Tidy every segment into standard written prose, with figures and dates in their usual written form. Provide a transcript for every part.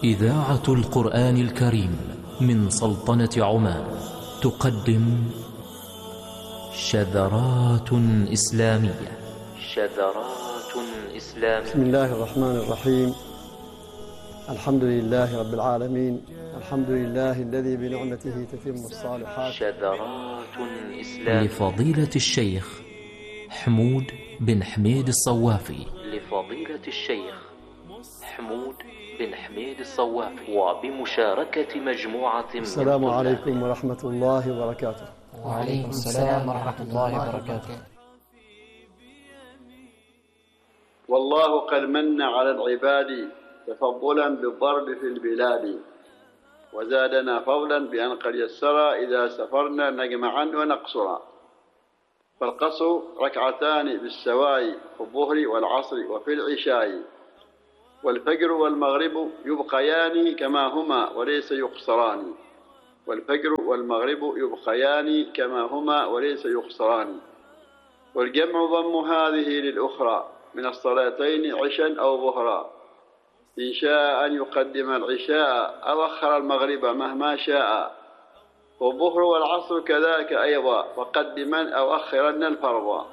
إذاعة القرآن الكريم من سلطنة عمان تقدم شذرات إسلامية. بسم الله الرحمن الرحيم. الحمد لله رب العالمين، الحمد لله الذي بنعمته تتم الصالحات. شذرات إسلامية لفضيلة الشيخ حمود بن حميد الصوافي. وبمشاركة مجموعة من السلام عليكم ورحمة الله وبركاته. وعليكم السلام ورحمة الله وبركاته. والله قد من على العباد تفضلا بالضرب في البلاد، وزادنا فضلا بأن قد يسر إذا سفرنا نجمعا ونقصرا. فالقصر ركعتان بالسواء في الظهر والعصر وفي العشاء، والفجر والمغرب يبقيان كما هما وليس يقصران. والجمع ضم هذه للأخرى من الصلاتين عشا أو ظهرا، إن شاء أن يقدم العشاء أو أخر المغرب مهما شاء. والظهر والعصر كذاك أيضا، فقدما أو أخرن الفرض.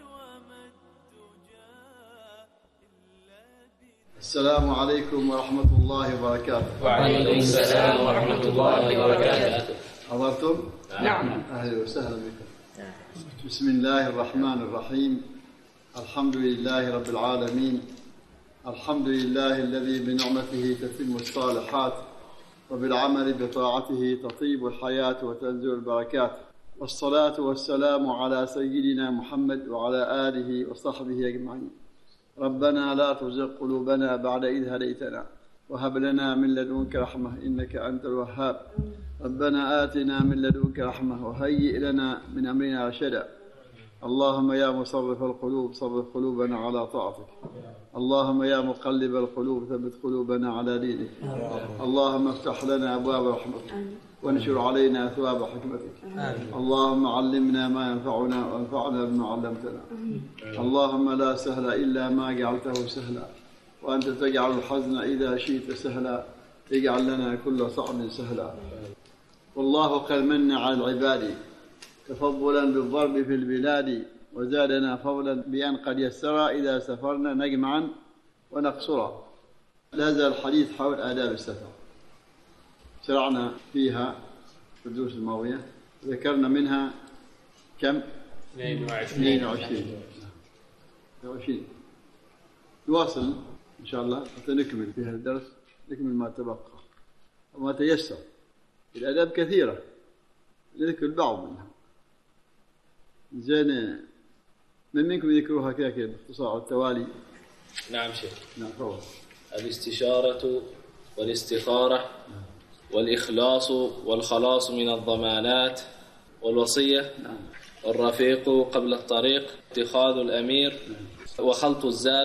السلام عليكم ورحمة الله وبركاته. وعليكم السلام ورحمة الله وبركاته. حضرتم؟ نعم. أهلا وسهلا بكم. بسم الله الرحمن الرحيم. الحمد لله رب العالمين، الحمد لله الذي بنعمته تتم الصالحات، وبالعمل بطاعته تطيب الحياة وتنزل البركات. والصلاة والسلام على سيدنا محمد وعلى آله وصحبه أجمعين. ربنا لا تزغ قلوبنا بعد إذ هديتنا، وهب لنا من لدنك رحمة إنك أنت الوهاب. ربنا آتنا من لدنك رحمة وهيئ لنا من أمرنا رشدا. اللهم يا مصرف القلوب صرف قلوبنا على طاعتك. اللهم يا مقلب القلوب ثبت قلوبنا على دينك. اللهم افتح لنا أبواب رحمتك وانشر علينا ثواب حكمتك. اللهم علمنا ما ينفعنا وانفعنا بما علمتنا. اللهم لا سهل إلا ما جعلته سهلا، وأنت تجعل الحزن إذا شئت سهلا. اجعل لنا كل صعب سهلا. والله قد من على العباد تفضلا بالضرب في البلاد، وزادنا فضلا بأن قد يسر إذا سفرنا نجمعا ونقصرا. لا زال الحديث حول آداب السفر، شرعنا فيها في الدروس الماضية، ذكرنا منها كم؟ 22. نواصل إن شاء الله حتى نكمل في هذا الدرس، نكمل ما تبقى وما تيسر. الآداب كثيرة، نذكر بعض منها. زين، من منكم يذكروها كذا باختصار التوالي؟ نعم شيخ. نعم فضل. الاستشارة والاستخارة والإخلاص والخلاص من الضمانات والوصية والرفيق قبل الطريق، اتخاذ الأمير وخلط الزاد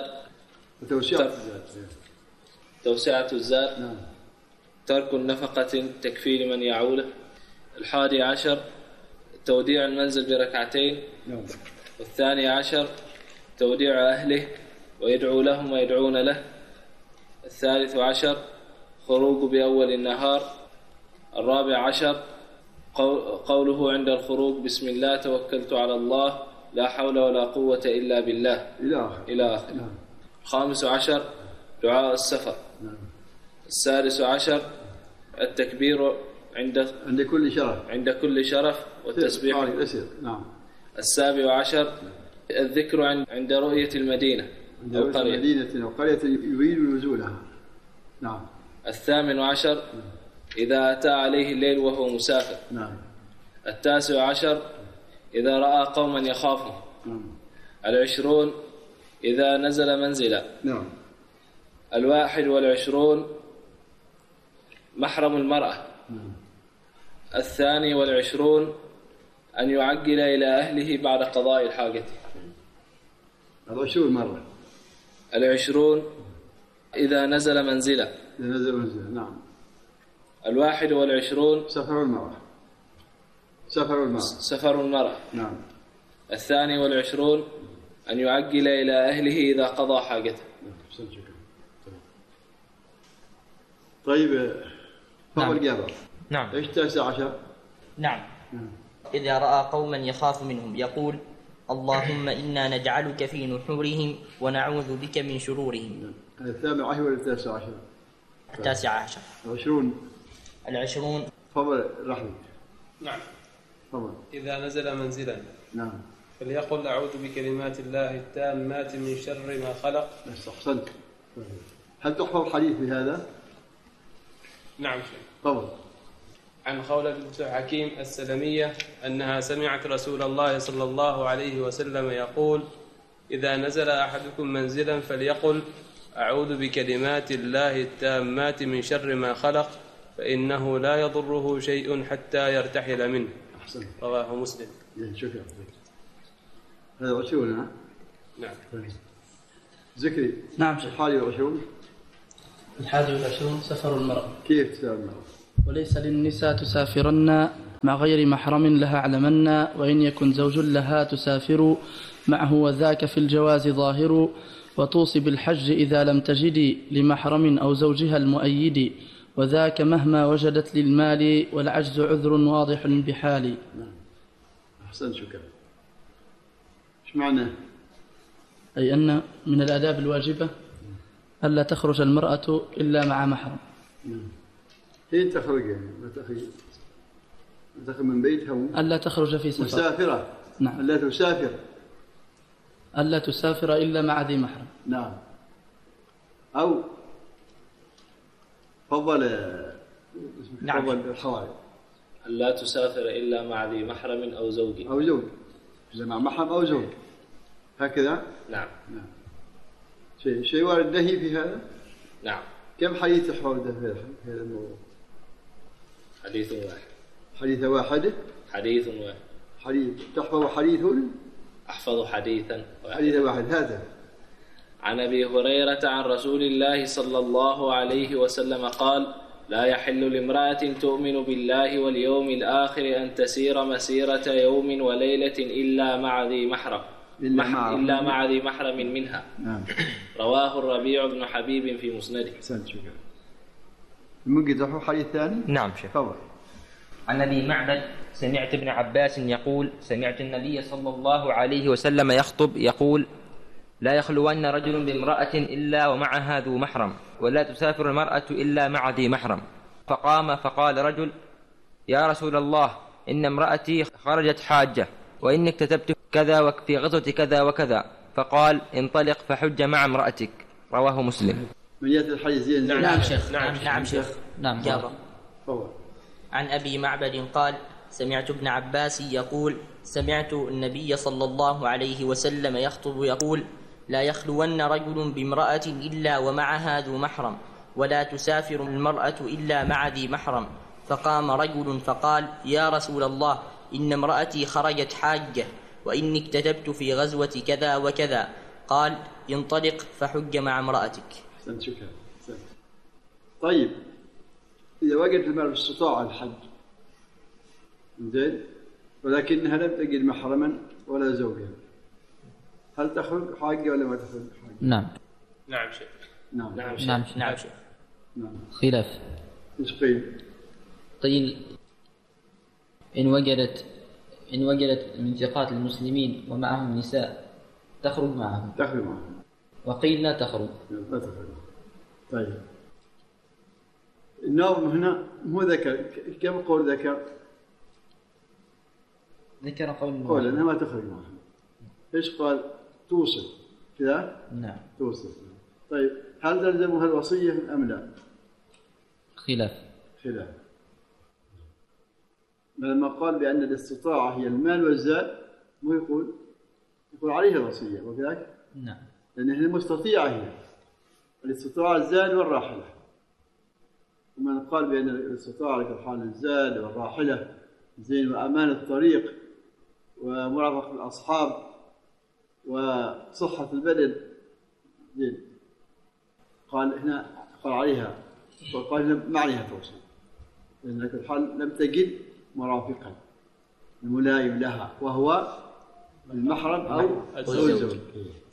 توسعة الزاد ترك النفقة تكفي لمن يعوله. 11 توديع المنزل بركعتين. 12 توديع أهله ويدعو لهم ويدعون له. 13 خروج بأول النهار. 14 قوله عند الخروج بسم الله توكلت على الله لا حول ولا قوة إلا بالله إلى آخر. 15 دعاء السفر. 16 التكبير عند كل شرف والتسبيح. 17 الذكر عند رؤية المدينة أو قرية يريد نزولها. 18 إذا أتى عليه الليل وهو مسافر. 19 إذا رأى قوما يخافهم. 20 إذا نزل منزلا. 21 محرم المرأة. 22 أن يعجل إلى أهله بعد قضاء الحاجة. 20 مرة. 20 إذا نزل منزلا. نعم. 21 سفر المرأة. نعم. 22 أن يعجل إلى أهله إذا قضى حاجته. طيب فضل جابر. نعم. ايش 19؟ نعم. إذا رأى قوما يخاف منهم يقول اللهم إنا نجعلك في نحورهم ونعوذ بك من شرورهم. هذا 18 ولا 19؟ 19. 20. 20. فضل رحمة. نعم. فضل. إذا نزل منزلا نعم. فليقل أعوذ بكلمات الله التامات من شر ما خلق. بس أحسنت. هل تحفظ حديث بهذا؟ نعم شيخ. تفضل. عن خولة بنت حكيم السلمية أنها سمعت رسول الله صلى الله عليه وسلم يقول إذا نزل أحدكم منزلا فليقل أعوذ بكلمات الله التامات من شر ما خلق فإنه لا يضره شيء حتى يرتحل منه. أحسنت. رواه مسلم. شكرا. هذا 20. نعم. ذكري. نعم. 21. 21 سفر المرأة. كيف تسافر المرأة؟ وليس للنساء تسافرن مع غير محرم لها علمن، وإن يكن زوج لها تسافر معه وذاك في الجواز ظاهر، وتوصي بالحج إذا لم تجد لمحرم أو زوجها المؤيد، وذاك مهما وجدت للمال والعجز عذر واضح بحال. أحسن. شكرا. ايش معنى؟ أي أن من الآداب الواجبة ألا تخرج المرأة إلا مع محرم. حين تخرج يعني ما تخرج من بيتها ألا تخرج في سفر. مسافرة. نعم. ألا تسافر. ألا تسافر إلا مع ذي محرم. نعم. أو فضل. نعم. فضل الحوائج. لا تسافر إلا مع ذي محرم أو زوج. أو زوج. إذا مع محرم أو زوج. هكذا. نعم. نعم. شيء وارد نهي في هذا؟ نعم. كم حديث تحفظ في هذا الموضوع؟ حديث واحد. حديث واحد. حديث واحد. حديث تحفظ حديث. أحفظ حديثا. حديث واحد هذا. عن أبي هريرة عن رسول الله صلى الله عليه وسلم قال لا يحل لامرأة تؤمن بالله واليوم الآخر أن تسير مسيرة يوم وليلة إلا مع ذي محرم. إلا مع ذي محرم منها. نعم. رواه الربيع بن حبيب في مسنده. أحسنت. شكرا. ممكن تحفظ حديث ثاني؟ نعم شيخ. تفضل. عن أبي معبد سمعت ابن عباس يقول سمعت النبي صلى الله عليه وسلم يخطب يقول لا يخلون رجل بامرأة إلا ومعها ذو محرم، ولا تسافر المرأة إلا مع ذي محرم. فقام فقال رجل يا رسول الله إن امرأتي خرجت حاجة وإني اكتتبت كذا وفي غزوة كذا وكذا، فقال انطلق فحج مع امرأتك. رواه مسلم. من يأتي الحديث زين. نعم شيخ. نعم شيخ. نعم. جابر. تفضل. عن أبي معبد قال سمعت ابن عباس يقول سمعت النبي صلى الله عليه وسلم يخطب يقول لا يخلون رجل بامرأة إلا ومعها ذو محرم، ولا تسافر المرأة إلا مع ذي محرم. فقام رجل فقال يا رسول الله إن امرأتي خرجت حاجة وإني اكتتبت في غزوة كذا وكذا. قال انطلق فحج مع امرأتك. أحسنت. شكرا. أحسنت. طيب إذا وجدت المرأة استطاع الحج زين ولكنها لم تجد محرما ولا زوجا، هل تخرج حاجة ولا ما تخرج حاجة؟ نعم. نعم شيخ. نعم. نعم شيخ. نعم شيخ. نعم. خلاف. ايش قيل؟ قيل إن وجدت من ثقات المسلمين ومعهم نساء تخرج معهم. تخرج معهم. وقيل لا تخرج. لا تخرج. طيب الناظم هنا مو ذكر كم قول ذكر؟ ذكر قول انها ما تخرج معهم. ايش قال؟ توصل كذا؟ نعم. توصل. طيب هل تلزمها الوصية ام لا؟ خلاف. لما قال بأن الاستطاعة هي المال والزاد مو يقول عليها الوصية وكذلك؟ نعم. لأن هي مستطيعة، هي الاستطاعة الزاد والراحلة. ومن قال بأن الاستطاعة لترحال الزاد والراحلة زين وأمان الطريق ومرافقة الأصحاب وصحة البدن زين، قال هنا قال عليها، وقال ما عليها توصيل، لأن في الحال لم تجد مرافقا الملائم لها وهو المحرم أو الزوج.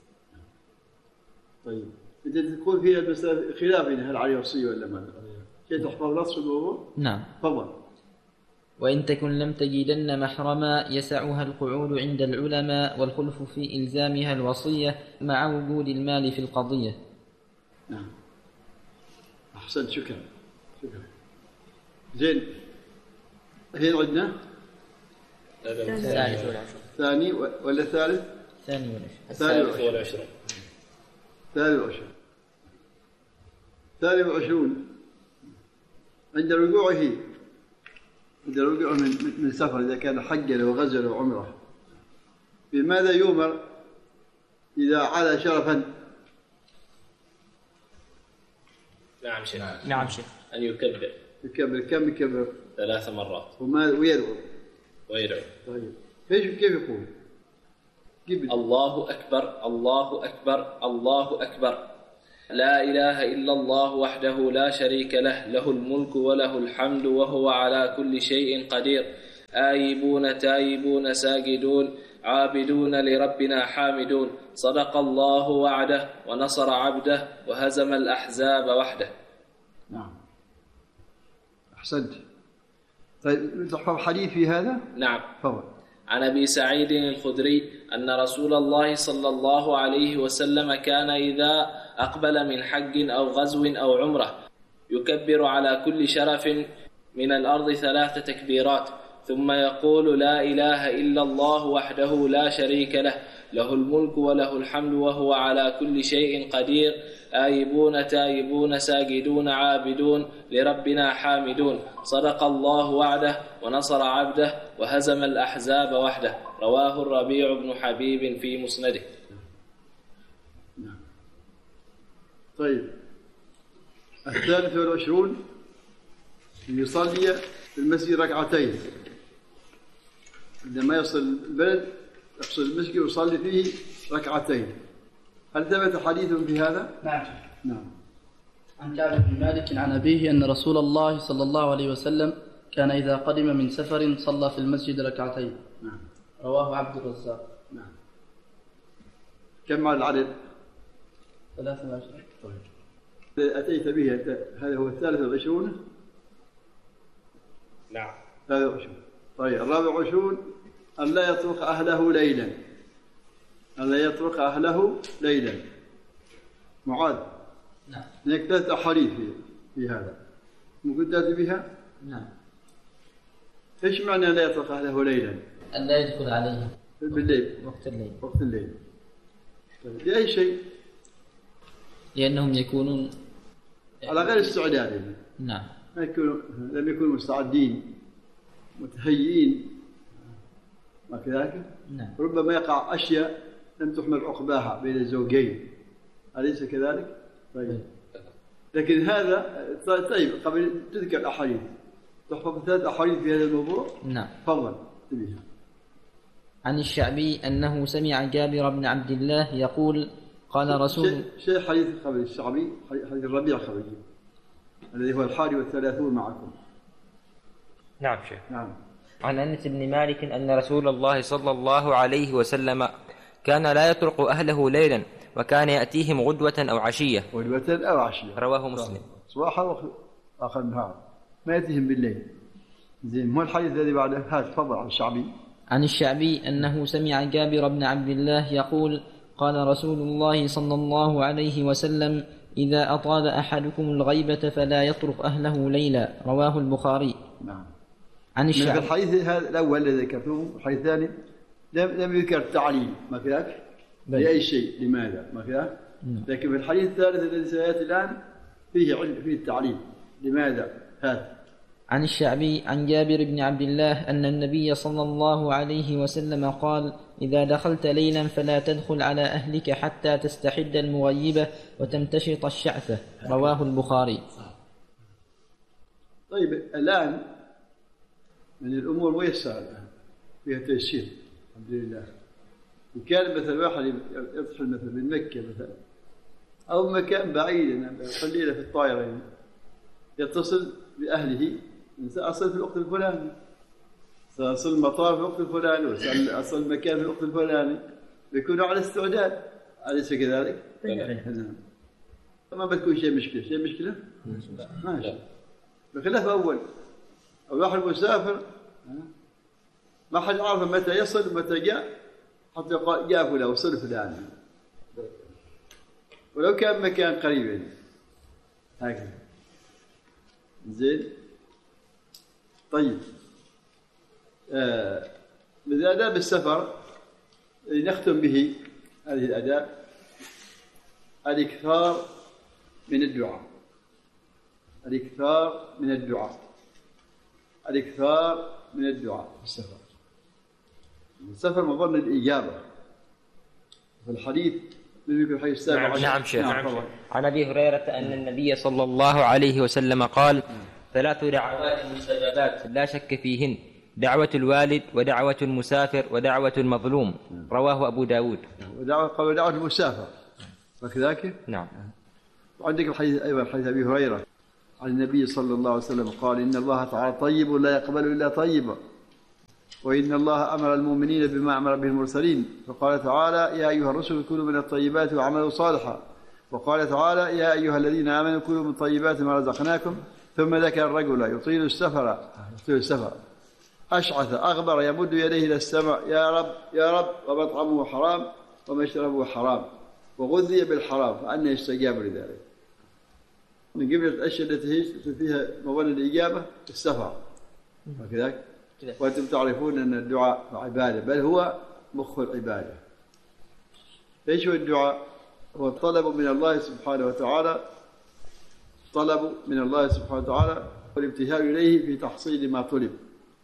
طيب إذا تكون فيها خلاف هل عليه وصية ولا ما عليه، كيف تحفظ نص الموضوع؟ نعم. تفضل. وإن تكن لم تجدن محرما يسعها القعود عند العلماء والخلف في إلزامها الوصية مع وجود المال في القضية. نعم. أحسنت، شكرا. زين، هنا عندنا ثاني ولا ثالث؟ ثاني والعشرون عند رجوعه من سفر، إذا كان حجا وغزل وعمره، بماذا يؤمر إذا علا شرفا؟ نعم شيخ. نعم شيخ. أن يكبر. كم يكبر؟ 3 مرات. ويدعو. طيب. كيف يقول؟ الله أكبر الله أكبر الله أكبر، لا إله إلا الله وحده لا شريك له، له الملك وله الحمد وهو على كل شيء قدير، آيبون تائبون ساجدون عابدون لربنا حامدون، صدق الله وعده ونصر عبده وهزم الأحزاب وحده. نعم، أحسنت. طيب تحفظ حديث في هذا؟ نعم. تفضل. عن أبي سعيد الخدري أن رسول الله صلى الله عليه وسلم كان إذا أقبل من حج أو غزو أو عمرة يكبر على كل شرف من الأرض 3 تكبيرات، ثم يقول لا إله إلا الله وحده لا شريك له، له الملك وله الحمد وهو على كل شيء قدير، آيبون تائبون ساجدون عابدون لربنا حامدون، صدق الله وعده ونصر عبده وهزم الأحزاب وحده. رواه الربيع بن حبيب في مسنده. طيب، 23 يصلي في المسجد 2 عندما يصل البلد يقصد المسجد ويصلي فيه 2. هل ثبت حديث في هذا؟ نعم. عن كعب بن مالك عن أبيه أن رسول الله صلى الله عليه وسلم كان إذا قدم من سفر صلى في المسجد 2. نعم. رواه عبد الرزاق. نعم. كم مع العدد؟ 23. طيب. أتيت به أنت هذا هو 23؟ نعم. 23. طيب، 24 أن لا يترك أهله ليلا. معاذ. نعم. هناك 3 أحاديث في هذا، ممكن تأتي بها؟ نعم. إيش معنى لا يترك أهله ليلا؟ أن لا يدخل عليه بالليل. وقت الليل. طيب. لأي شيء؟ لأنهم يكونون على غير استعداد. نعم. لم يكونوا مستعدين متهيئين، ما كذلك؟ نعم. ربما يقع أشياء لم تحمل عقباها بين الزوجين، أليس كذلك؟ طيب. لكن هذا طيب، قبل تذكر الأحاديث تحفظ 3 أحاديث في هذا الموضوع؟ نعم. تفضل. عن الشعبي أنه سمع جابر بن عبد الله يقول قال رسول شيء حديث قبل الشعبي، حديث الربيع قبل الذي هو 31 معكم. نعم شيخ. نعم. عن أنس بن مالك أن رسول الله صلى الله عليه وسلم كان لا يطرق أهله ليلا، وكان يأتيهم غدوة أو عشية. رواه مسلم. صباحا وآخر النهار، ما يأتيهم بالليل. زين، ما الحديث الذي بعده؟ هذا تفضل. عن الشعبي. عن الشعبي أنه سمع جابر بن عبد الله يقول قال رسول الله صلى الله عليه وسلم إذا أطال أحدكم الغيبة فلا يطرق أهله ليلا. رواه البخاري. نعم. عن الشعبي. الحديث هذا الأول الذي ذكرته، الحديث الثاني لم يذكر التعليل، ما كذاك؟ لأي شيء، لماذا؟ ما كذاك؟ لكن في الحديث الثالث الذي سيأتي الآن فيه التعليل، لماذا؟ هذا. عن الشعبي عن جابر بن عبد الله أن النبي صلى الله عليه وسلم قال إذا دخلت ليلا فلا تدخل على أهلك حتى تستحد المغيبة وتمتشط الشعثة. رواه البخاري. طيب، الآن من الأمور ميسرة الآن، فيها تيسير الحمد لله. إن كان مثلا واحد يدخل مثلا من مكة مثلا أو مكان بعيد، خلينا في الطائرة، يتصل بأهله، سأصل في الوقت الفلاني، سأصل المطار في الوقت الفلاني، وسأصل المكان في الوقت الفلاني، يكونوا على استعداد، أليس كذلك؟ ما بتكون شيء مشكلة؟ ماشي. بخلاف أول واحد مسافر ما حد عارف متى يصل ومتى جاء، حتى يقال جاء فلان وصل فلان، ولو كان مكان قريب هكذا. زين. طيب من آداب السفر اللي نختم به هذه الآداب الإكثار من الدعاء. الإكثار من الدعاء. الإكثار من الدعاء في السفر. السفر مظن الإجابة. في الحديث من الحديث السابع. نعم شيخ. عن أبي هريرة أن النبي صلى الله عليه وسلم قال: 3 دعوات مستجابات لا شك فيهن: دعوة الوالد، ودعوة المسافر، ودعوة المظلوم. رواه أبو داود. ودعوة المسافر وكذلك. نعم. وعندك الحديث أيضا حديث أبي هريرة عن النبي صلى الله عليه وسلم قال: إن الله تعالى طيب لا يقبل إلا طيبا، وإن الله أمر المؤمنين بما أمر به المرسلين، فقال تعالى: يا أيها الرسل كلوا من الطيبات واعملوا صالحا، وقال تعالى: يا أيها الذين آمنوا كلوا من طيبات ما رزقناكم، ثم ذكر الرجل يطيل السفر أشعث أغبر يمد يديه إلى السماء: يا رب يا رب، ومطعمه حرام ومشربه حرام وغذي بالحرام، فأنى يستجاب لذلك. من قبل الأشياء التي فيها مظن الإجابة السفر وكذلك. وأنتم تعرفون أن الدعاء عبادة، بل هو مخ العبادة. ايش هو الدعاء؟ هو الطلب من الله سبحانه وتعالى، طلب من الله سبحانه وتعالى والابتهال إليه في تحصيل ما طلب.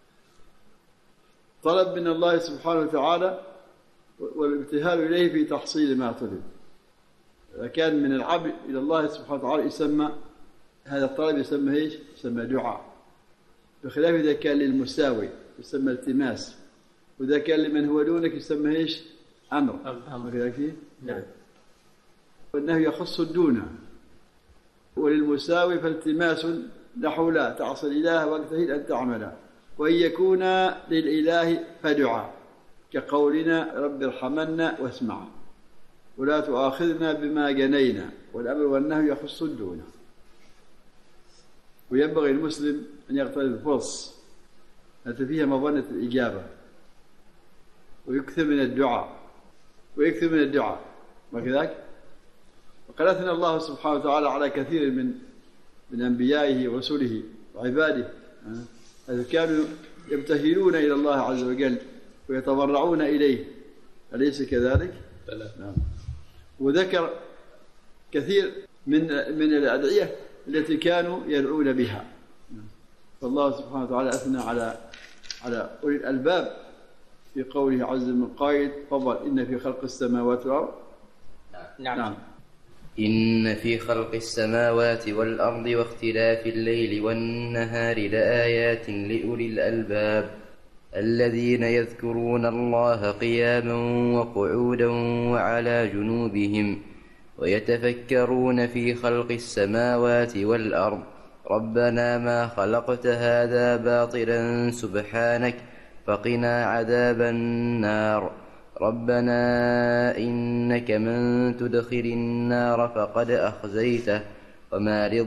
طلب من الله سبحانه وتعالى والابتهال إليه في تحصيل ما طلب. إذا كان من العبد إلى الله سبحانه وتعالى يسمى هذا الطلب يسمى ايش؟ يسمى دعاء، بخلاف إذا كان للمساوي يسمى التماس، وإذا كان لمن هو دونك يسمى ايش؟ أمر. نعم. وأنه يخص الدون، وللمساوي فالتماس نحو لا تعصي الإله واجتهد أن تعمله، وإن يكون للإله فدعاء، كقولنا: رب ارحمنا واسمع ولا تؤاخذنا بما جنينا. والأمر والنهي يخص الدون. وينبغي المسلم أن يغتنم الفرص التي فيها مظنة الإجابة، ويكثر من الدعاء وكذلك. وقد أثنى الله سبحانه وتعالى على كثير من أنبيائه ورسله وعباده الذين كانوا يبتهلون إلى الله عز وجل ويتضرعون إليه، أليس كذلك؟ نعم. وذكر كثير من الأدعية التي كانوا يدعون بها. فالله سبحانه وتعالى أثنى على أولي الألباب في قوله عز من قائل: فضل إن في خلق السماوات والأرض. نعم. إن في خلق السماوات والأرض واختلاف الليل والنهار لآيات لأولي الألباب الذين يذكرون الله قياما وقعودا وعلى جنوبهم ويتفكرون في خلق السماوات والأرض ربنا ما خلقت هذا باطلا سبحانك فقنا عذاب النار ربنا إنك من تدخل النار فقد أخزيته وما